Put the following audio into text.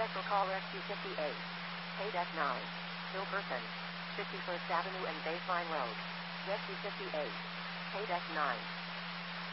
Special call SQ58. Paid F9. Bill Person. 51st Avenue and Baseline Road. SQ58. Paid F9.